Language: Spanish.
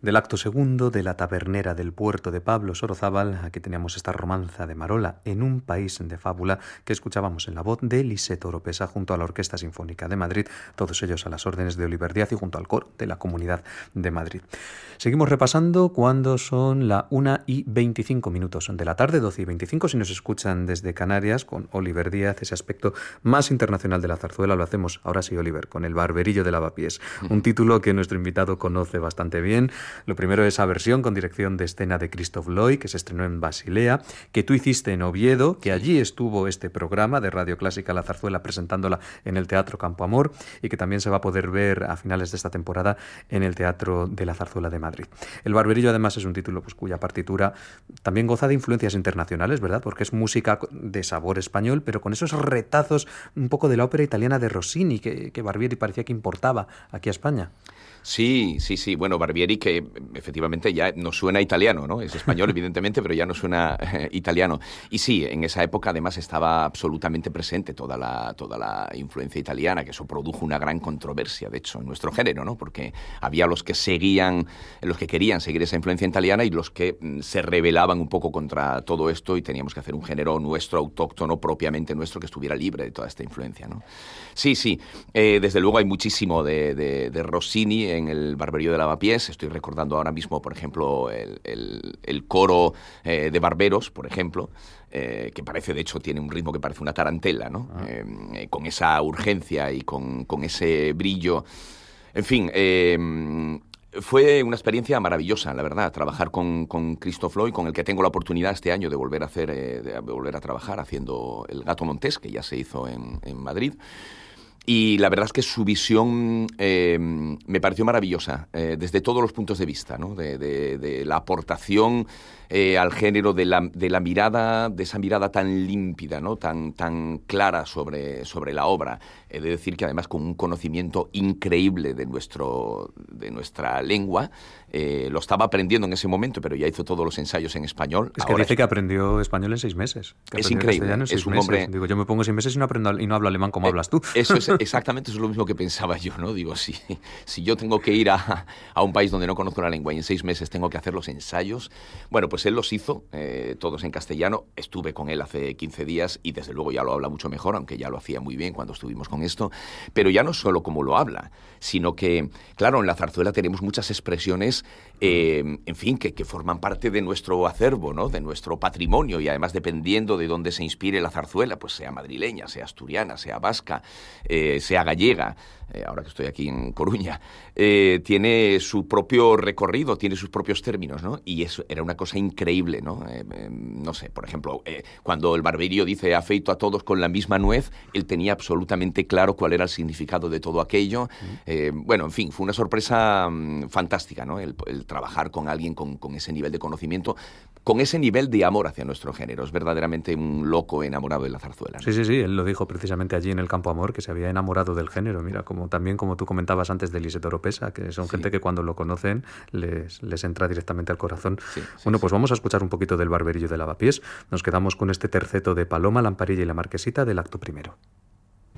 Del acto segundo de La tabernera del puerto de Pablo Sorozábal, aquí teníamos esta romanza de Marola en un país de fábula que escuchábamos en la voz de Liseto Oropesa junto a la Orquesta Sinfónica de Madrid, todos ellos a las órdenes de Oliver Díaz y junto al coro de la Comunidad de Madrid. Seguimos repasando cuando son la 1:25 de la tarde, 12:25, si nos escuchan desde Canarias, con Oliver Díaz, ese aspecto más internacional de la zarzuela. Lo hacemos ahora sí, Oliver, con El barberillo de Lavapiés, un título que nuestro invitado conoce bastante bien. Lo primero es esa versión con dirección de escena de Christoph Loy, que se estrenó en Basilea, que tú hiciste en Oviedo, que allí estuvo este programa de Radio Clásica La Zarzuela presentándola en el Teatro Campo Amor y que también se va a poder ver a finales de esta temporada en el Teatro de la Zarzuela de Madrid. El barberillo además es un título pues, cuya partitura también goza de influencias internacionales, ¿verdad? Porque es música de sabor español, pero con esos retazos un poco de la ópera italiana de Rossini que Barbieri parecía que importaba aquí a España. Sí. Bueno, Barbieri, que efectivamente ya no suena italiano, ¿no? Es español, evidentemente, pero ya no suena italiano. Y sí, en esa época además estaba absolutamente presente toda la influencia italiana, que eso produjo una gran controversia, de hecho, en nuestro género, ¿no? Porque había los que querían seguir esa influencia italiana y los que se rebelaban un poco contra todo esto y teníamos que hacer un género nuestro, autóctono, propiamente nuestro, que estuviera libre de toda esta influencia, ¿no? Sí. Desde luego hay muchísimo de Rossini en el barberillo de Lavapiés. Estoy recordando ahora mismo, por ejemplo, el coro de barberos, por ejemplo, que parece, de hecho, tiene un ritmo que parece una tarantela, ¿no? Con esa urgencia y con ese brillo. En fin, fue una experiencia maravillosa, la verdad, trabajar con Christoph Loy, con el que tengo la oportunidad este año de volver a trabajar haciendo El Gato Montés, que ya se hizo en Madrid. Y la verdad es que su visión me pareció maravillosa, desde todos los puntos de vista, ¿no? De la aportación al género, de la mirada, de esa mirada tan límpida, ¿no? tan clara sobre la obra. He de decir que además con un conocimiento increíble de nuestra lengua. Lo estaba aprendiendo en ese momento, pero ya hizo todos los ensayos en español. Es que ahora dice que aprendió español en 6 meses. Es increíble. Es un hombre. Digo, yo me pongo 6 meses y no hablo alemán como hablas tú. Eso es exactamente lo mismo que pensaba yo, ¿no? Digo, si yo tengo que ir a un país donde no conozco la lengua y en 6 meses tengo que hacer los ensayos, bueno, pues él los hizo, todos en castellano. Estuve con él hace 15 días y desde luego ya lo habla mucho mejor, aunque ya lo hacía muy bien cuando estuvimos con esto. Pero ya no solo como lo habla, sino que, claro, en la zarzuela tenemos muchas expresiones, en fin, que forman parte de nuestro acervo, ¿no? De nuestro patrimonio, y además dependiendo de dónde se inspire la zarzuela, pues sea madrileña, sea asturiana, sea vasca, sea gallega, ahora que estoy aquí en Coruña, tiene su propio recorrido, tiene sus propios términos, ¿no? Y eso era una cosa increíble, ¿no? No sé, por ejemplo, cuando el barberillo dice afeito a todos con la misma nuez, él tenía absolutamente claro cuál era el significado de todo aquello. Bueno, en fin, fue una sorpresa fantástica, ¿no? El trabajar con alguien con ese nivel de conocimiento, con ese nivel de amor hacia nuestro género. Es verdaderamente un loco enamorado de la zarzuela, ¿no? Sí, él lo dijo precisamente allí en el Campo Amor, que se había enamorado del género. Mira, también como tú comentabas antes de Liseto Oropesa, que son gente que cuando lo conocen les entra directamente al corazón. Pues vamos a escuchar un poquito del barberillo de Lavapiés. Nos quedamos con este terceto de Paloma, Lamparilla y la Marquesita del acto primero.